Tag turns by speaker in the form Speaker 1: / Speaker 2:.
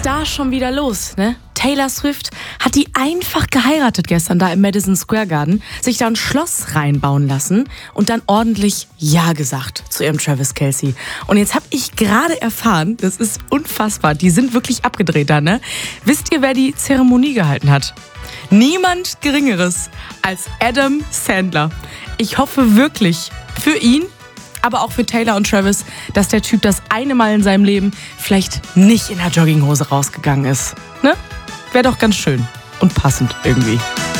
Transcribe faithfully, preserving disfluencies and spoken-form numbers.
Speaker 1: da schon wieder los, ne? Taylor Swift hat die einfach geheiratet gestern da im Madison Square Garden, sich da ein Schloss reinbauen lassen und dann ordentlich Ja gesagt zu ihrem Travis Kelce. Und jetzt habe ich gerade erfahren, das ist unfassbar, die sind wirklich abgedreht da, ne? Wisst ihr, wer die Zeremonie gehalten hat? Niemand Geringeres als Adam Sandler. Ich hoffe wirklich für ihn, aber auch für Taylor und Travis, dass der Typ das eine Mal in seinem Leben vielleicht nicht in der Jogginghose rausgegangen ist. Ne? Wäre doch ganz schön und passend irgendwie.